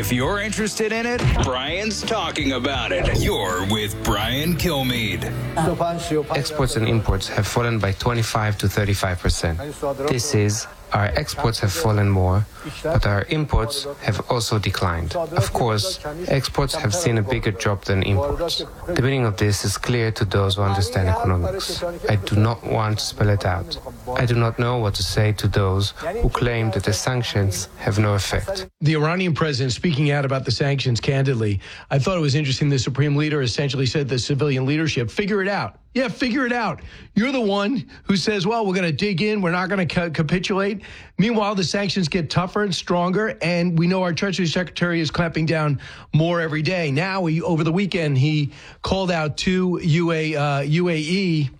If you're interested in it, Brian's talking about it. You're with Brian Kilmeade. Exports and imports have fallen by 25 to 35%. This is, our exports have fallen more, but our imports have also declined. Of course, exports have seen a bigger drop than imports. The meaning of this is clear to those who understand economics. I do not want to spell it out. I do not know what to say to those who claim that the sanctions have no effect. The Iranian president speaking out about the sanctions candidly, I thought it was interesting. The supreme leader essentially said to the civilian leadership, figure it out. Yeah, figure it out. You're the one who says, well, we're going to dig in. We're not going to capitulate. Meanwhile, the sanctions get tougher and stronger, and we know our Treasury Secretary is clamping down more every day. Now, over the weekend, he called out two UAE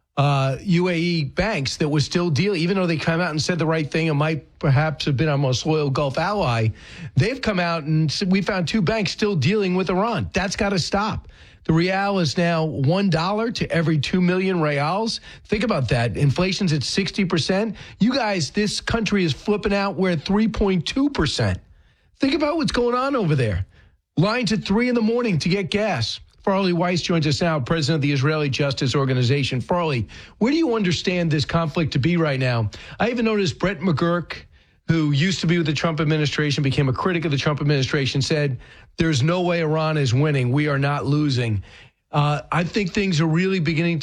banks that were still dealing, even though they come out and said the right thing and might perhaps have been our most loyal Gulf ally. They've come out and we found two banks still dealing with Iran. That's got to stop. The real is now $1 to every 2 million reals. Think about that. Inflation's at 60%. You guys, this country is flipping out. We're at 3.2%. Think about what's going on over there. Lines at 3 in the morning to get gas. Farley Weiss joins us now, president of the Israeli Justice Organization. Farley, where do you understand this conflict to be right now? I even noticed Brett McGurk, who used to be with the Trump administration, became a critic of the Trump administration, said, there's no way Iran is winning. We are not losing. I think things are really beginning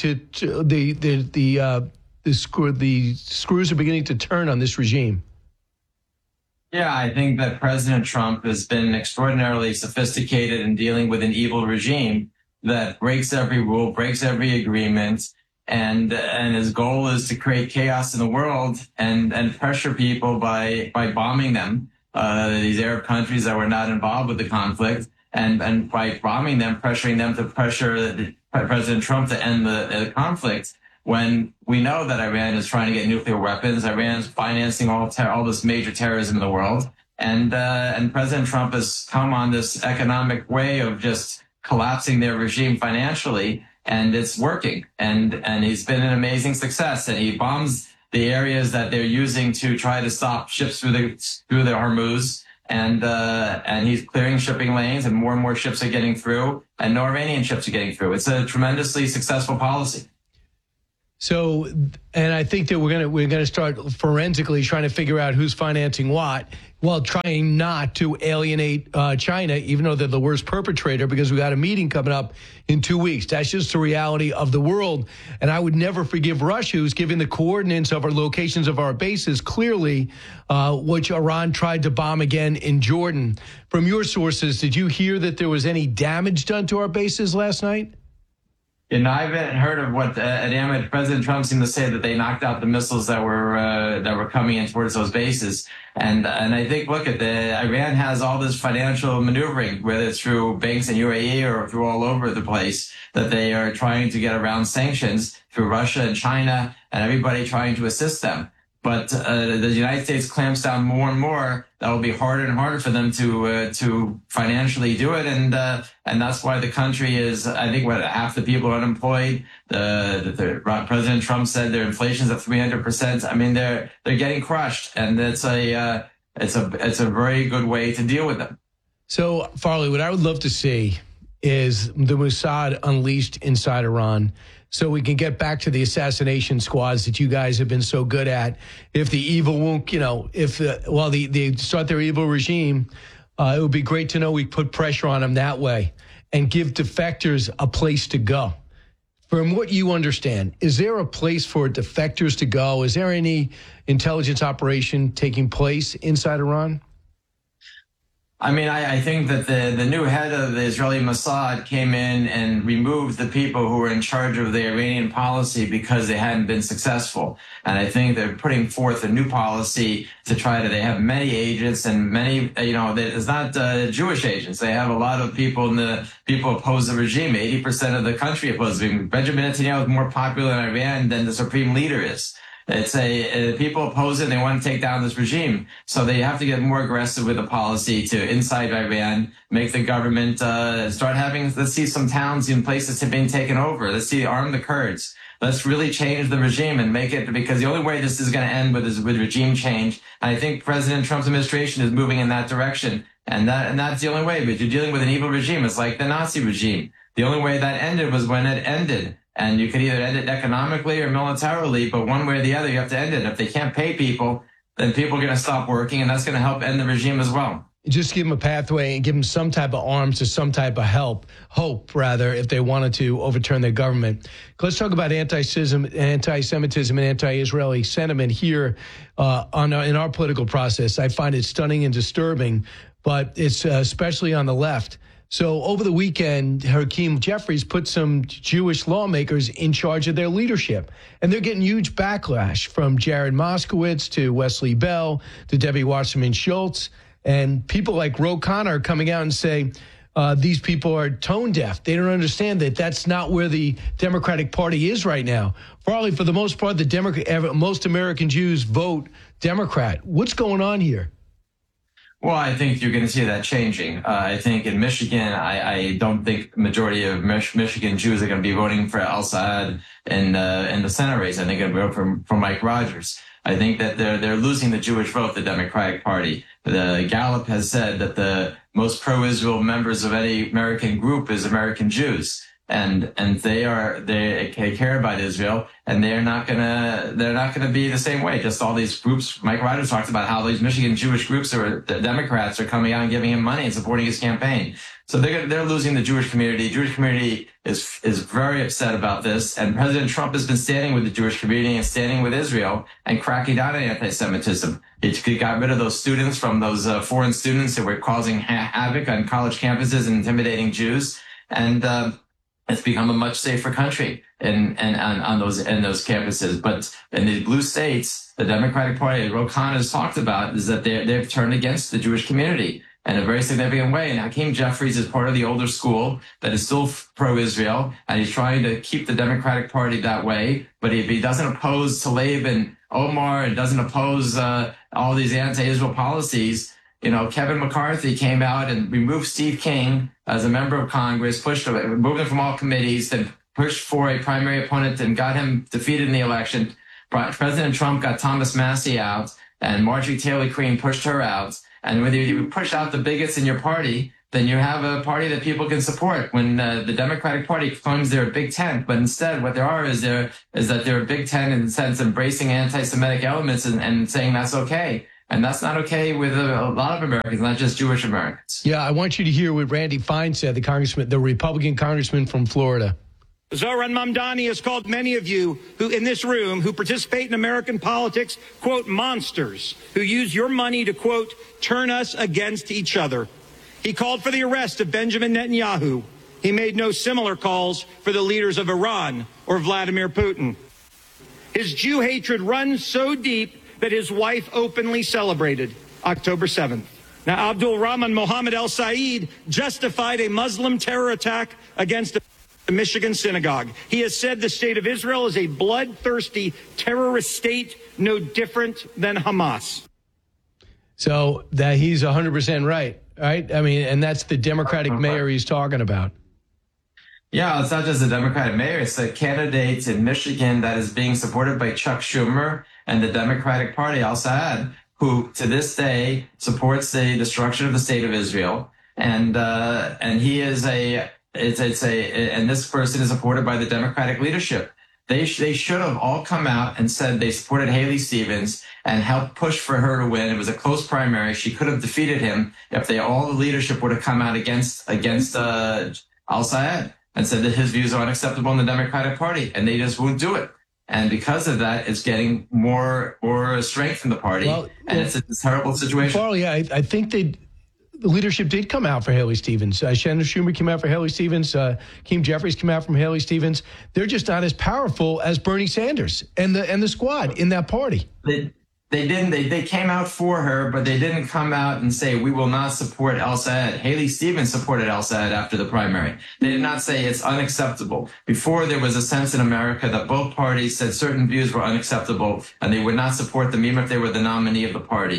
the screws are beginning to turn on this regime. Yeah, I think that President Trump has been extraordinarily sophisticated in dealing with an evil regime that breaks every rule, breaks every agreement, and his goal is to create chaos in the world and pressure people by bombing them, these Arab countries that were not involved with the conflict, and by bombing them, pressuring them to pressure President Trump to end the conflict. When we know that Iran is trying to get nuclear weapons, Iran's financing all this major terrorism in the world, and President Trump has come on this economic way of just collapsing their regime financially, and it's working. And he's been an amazing success, and he bombs the areas that they're using to try to stop ships through the Hormuz, and he's clearing shipping lanes, and more ships are getting through, and no Iranian ships are getting through. It's a tremendously successful policy. So, and I think that we're gonna start forensically trying to figure out who's financing what, while trying not to alienate China, even though they're the worst perpetrator, because we got a meeting coming up in 2 weeks. That's just the reality of the world. And I would never forgive Russia, who's giving the coordinates of our locations of our bases, clearly, which Iran tried to bomb again in Jordan. From your sources, did you hear that there was any damage done to our bases last night? And I haven't heard of what President Trump seemed to say that they knocked out the missiles that were coming in towards those bases. And I think, look, Iran has all this financial maneuvering, whether it's through banks in UAE or through all over the place, that they are trying to get around sanctions through Russia and China and everybody trying to assist them. But the United States clamps down more and more. That will be harder and harder for them to financially do it, and that's why the country is, I think, half the people are unemployed. President Trump said their inflation's at 300%. I mean, they're getting crushed, and it's a very good way to deal with them. So, Farley, what I would love to see is the Mossad unleashed inside Iran, so we can get back to the assassination squads that you guys have been so good at. If the evil won't, they start their evil regime, it would be great to know we put pressure on them that way and give defectors a place to go. From what you understand, is there a place for defectors to go? Is there any intelligence operation taking place inside Iran? I mean, I think that the new head of the Israeli Mossad came in and removed the people who were in charge of the Iranian policy because they hadn't been successful. And I think they're putting forth a new policy to they have many agents and many, it's not Jewish agents. They have a lot of people people oppose the regime. 80% of the country opposes the regime. Benjamin Netanyahu is more popular in Iran than the supreme leader is. It's people oppose it and they want to take down this regime. So they have to get more aggressive with the policy to inside Iran, make the government start let's see some towns and places have been taken over. Let's see, arm the Kurds. Let's really change the regime and make it, because the only way this is going to end is with regime change. And I think President Trump's administration is moving in that direction. And that's the only way. But you're dealing with an evil regime. It's like the Nazi regime. The only way that ended was when it ended. And you could either end it economically or militarily, but one way or the other, you have to end it. If they can't pay people, then people are going to stop working, and that's going to help end the regime as well. Just give them a pathway and give them some type of arms or some type of hope, if they wanted to overturn their government. Let's talk about anti-Semitism and anti-Israeli sentiment here in our political process. I find it stunning and disturbing, but it's especially on the left. So over the weekend, Hakeem Jeffries put some Jewish lawmakers in charge of their leadership. And they're getting huge backlash from Jared Moskowitz to Wesley Bell to Debbie Wasserman Schultz. And people like Ro Khanna are coming out and saying these people are tone deaf. They don't understand that that's not where the Democratic Party is right now. Farley, for the most part, most American Jews vote Democrat. What's going on here? Well, I think you're going to see that changing. I think in Michigan, I don't think the majority of Michigan Jews are going to be voting for al-Assad in the Senate race. I think they're going to vote for Mike Rogers. I think that they're losing the Jewish vote, the Democratic Party. The Gallup has said that the most pro-Israel members of any American group is American Jews. And they care about Israel, and they're not gonna be the same way. Just all these groups. Mike Rogers talks about how these Michigan Jewish groups or the Democrats are coming out and giving him money and supporting his campaign. So they're losing the Jewish community. The Jewish community is very upset about this, and President Trump has been standing with the Jewish community and standing with Israel and cracking down on anti-Semitism. He got rid of those students from those foreign students that were causing havoc on college campuses and intimidating Jews, and it's become a much safer country on those campuses. But in the blue states, the Democratic Party, Ro Khanna has talked about, is that they've turned against the Jewish community in a very significant way. And Hakeem Jeffries is part of the older school that is still pro-Israel, and he's trying to keep the Democratic Party that way. But if he doesn't oppose Tlaib and Omar and doesn't oppose all these anti-Israel policies, Kevin McCarthy came out and removed Steve King as a member of Congress, removed him from all committees, then pushed for a primary opponent and got him defeated in the election. President Trump got Thomas Massie out, and Marjorie Taylor Greene pushed her out. And when you push out the bigots in your party, then you have a party that people can support. When the Democratic Party claims they're a big tent, but instead what there are is that they're a big tent in the sense embracing anti-Semitic elements and saying that's okay. And that's not okay with a lot of Americans, not just Jewish Americans. Yeah, I want you to hear what Randy Fine said, the Republican congressman from Florida. Zohran Mamdani has called many of you who in this room who participate in American politics, quote, monsters, who use your money to, quote, turn us against each other. He called for the arrest of Benjamin Netanyahu. He made no similar calls for the leaders of Iran or Vladimir Putin. His Jew hatred runs so deep that his wife openly celebrated October 7th. Now, Abdul Rahman Mohammed El Said justified a Muslim terror attack against a Michigan synagogue. He has said the state of Israel is a bloodthirsty terrorist state, no different than Hamas. So that he's 100% right? I mean, and that's the Democratic mayor he's talking about. Yeah, it's not just the Democratic mayor. It's the candidate in Michigan that is being supported by Chuck Schumer and the Democratic Party, al-Assad, who to this day supports the destruction of the state of Israel. And he is and this person is supported by the Democratic leadership. They should have all come out and said they supported Haley Stevens and helped push for her to win. It was a close primary. She could have defeated him if all the leadership would have come out against al-Assad and said that his views are unacceptable in the Democratic Party, and they just won't do it. And because of that, it's getting more strength in the party, it's a terrible situation. Farley, I think the leadership did come out for Haley Stevens. Senator Schumer came out for Haley Stevens. Hakeem Jeffries came out from Haley Stevens. They're just not as powerful as Bernie Sanders and the squad in that party. They didn't. They came out for her, but they didn't come out and say, we will not support al-Assad. Haley Stevens supported al-Assad after the primary. They did not say it's unacceptable. Before, there was a sense in America that both parties said certain views were unacceptable and they would not support them even if they were the nominee of the party.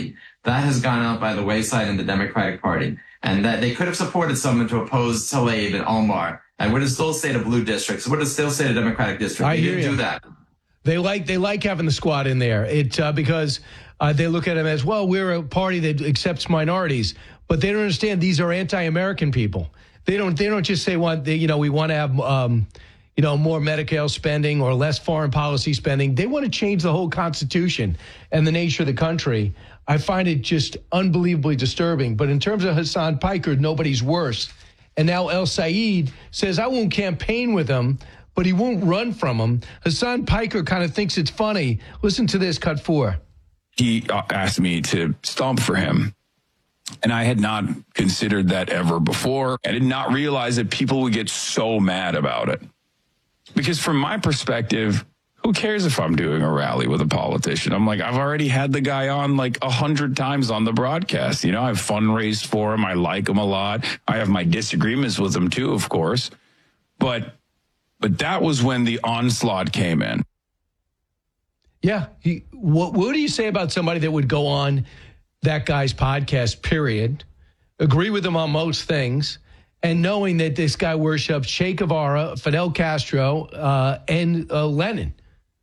that has gone out by the wayside in the Democratic Party. And that they could have supported someone to oppose Tlaib and Omar and would have still stayed a blue district, would have still stayed a Democratic district. They didn't do that. They like having the squad in there. Because they look at them as, well, we're a party that accepts minorities, but they don't understand these are anti-American people. They don't just say, we want to have more Medicare spending or less foreign policy spending. They want to change the whole Constitution and the nature of the country. I find it just unbelievably disturbing. But in terms of Hassan Piker, nobody's worse. And now El Said says, I won't campaign with him, but he won't run from him. Hassan Piker kind of thinks it's funny. Listen to this, cut 4. He asked me to stomp for him. And I had not considered that ever before. I did not realize that people would get so mad about it. Because from my perspective, who cares if I'm doing a rally with a politician? I'm like, I've already had the guy on like 100 times on the broadcast. I've fundraised for him. I like him a lot. I have my disagreements with him too, of course. But that was when the onslaught came in. Yeah. What do you say about somebody that would go on that guy's podcast, period, agree with him on most things, and knowing that this guy worships Che Guevara, Fidel Castro, and Lenin?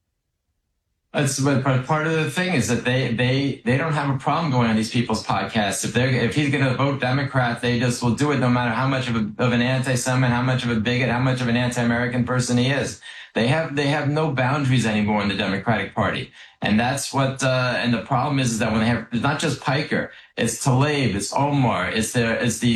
But part of the thing is that they don't have a problem going on these people's podcasts. If he's going to vote Democrat, they just will do it no matter how much of an anti-Semite, how much of a bigot, how much of an anti-American person he is. They have no boundaries anymore in the Democratic Party. And that's what, and the problem is that when they have, it's not just Piker, it's Tlaib, it's Omar, it's the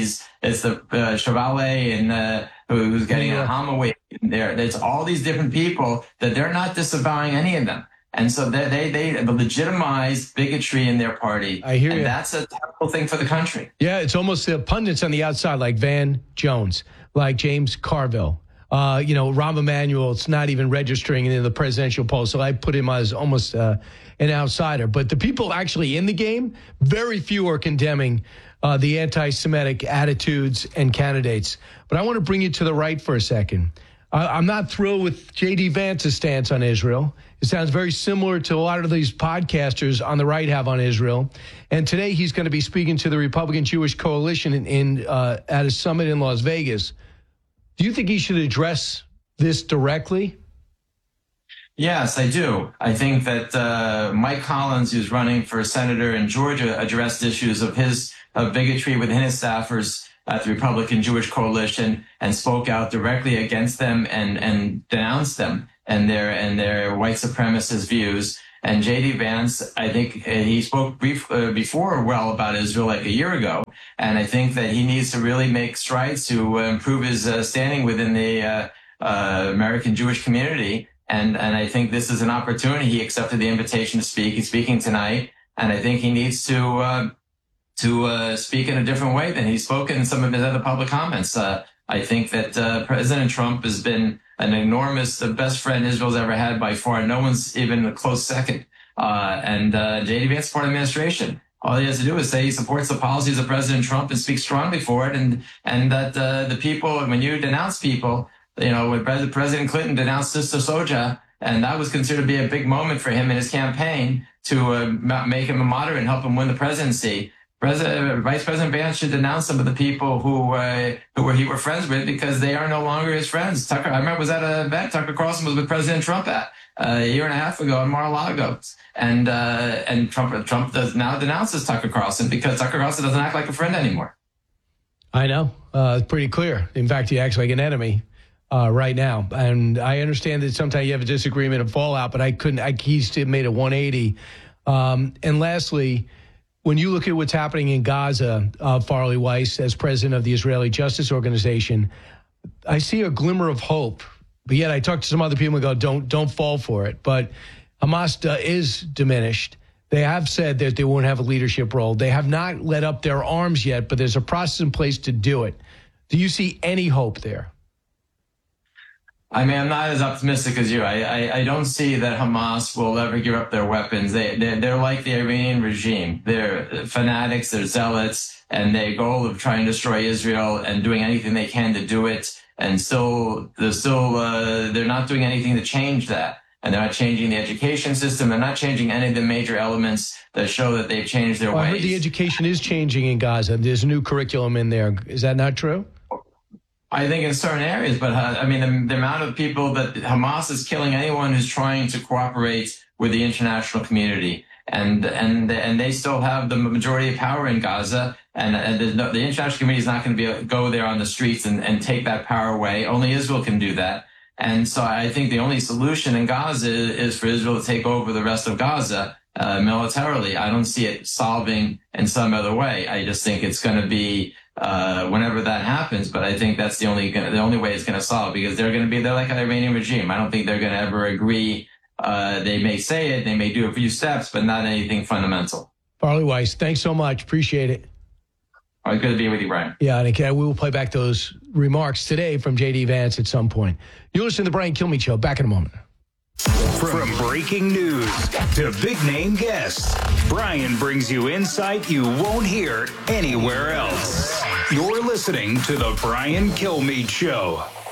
Chevalier and, who's getting a Hamaway in there. There's all these different people that they're not disavowing any of them. And so they legitimize bigotry in their party. I hear you. And that's a terrible thing for the country. Yeah, it's almost the pundits on the outside, like Van Jones, like James Carville. Rahm Emanuel, it's not even registering in the presidential poll. So I put him as almost an outsider. But the people actually in the game, very few are condemning the anti-Semitic attitudes and candidates. But I want to bring you to the right for a second. I'm not thrilled with J.D. Vance's stance on Israel. It sounds very similar to a lot of these podcasters on the right have on Israel. And today he's going to be speaking to the Republican Jewish Coalition at a summit in Las Vegas. Do you think he should address this directly? Yes, I do. I think that Mike Collins, who's running for senator in Georgia, addressed issues of bigotry within his staffers at the Republican Jewish Coalition and spoke out directly against them and denounced them and their white supremacist views. And J.D. Vance, I think he spoke before well about Israel like a year ago. And I think that he needs to really make strides to improve his standing within the American Jewish community. And I think this is an opportunity. He accepted the invitation to speak. He's speaking tonight. And I think he needs to speak in a different way than he's spoken in some of his other public comments. I think that President Trump has been the best friend Israel's ever had by far. No one's even a close second. And J.D. Vance is part of the administration. All he has to do is say he supports the policies of President Trump and speak strongly for it. And that the people, when you denounce people, when President Clinton denounced Sister Soja, and that was considered to be a big moment for him in his campaign to make him a moderate and help him win the presidency. Vice President Vance should denounce some of the people who he were friends with because they are no longer his friends. I remember was at an event Tucker Carlson was with President Trump at a year and a half ago in Mar-a-Lago, and Trump now denounces Tucker Carlson because Tucker Carlson doesn't act like a friend anymore. I know, it's pretty clear. In fact, he acts like an enemy right now, and I understand that sometimes you have a disagreement and fallout, but he's made a 180. And lastly, when you look at what's happening in Gaza, Farley Weiss, as president of the Israeli Justice Organization, I see a glimmer of hope. But yet I talk to some other people and go, don't fall for it. But Hamas is diminished. They have said that they won't have a leadership role. They have not let up their arms yet, but there's a process in place to do it. Do you see any hope there? I mean, I'm not as optimistic as you. I don't see that Hamas will ever give up their weapons. They're like the Iranian regime. They're fanatics, they're zealots, and their goal of trying to destroy Israel and doing anything they can to do it. And they're not doing anything to change that. and they're not changing the education system. They're not changing any of the major elements that show that they've changed their ways. I heard the education is changing in Gaza. There's a new curriculum in there. Is that not true? I think in certain areas, but I mean, the amount of people that Hamas is killing anyone who's trying to cooperate with the international community. And they still have the majority of power in Gaza, and the international community is not going to be able to go there on the streets and take that power away. Only Israel can do that. And so I think the only solution in Gaza is for Israel to take over the rest of Gaza militarily. I don't see it solving in some other way. I just think it's going to be whenever that happens. But I think that's the only way it's going to solve, because they're like an Iranian regime. I don't think they're going to ever agree. They may say it, they may do a few steps, but not anything fundamental. Farley Weiss, thanks so much. Appreciate it. All right, good to be with you, Brian. Yeah, and we will play back those remarks today from J.D. Vance at some point. You're listening to the Brian Kilmeade Show. Back in a moment. From breaking news to big-name guests, Brian brings you insight you won't hear anywhere else. You're listening to the Brian Kilmeade Show.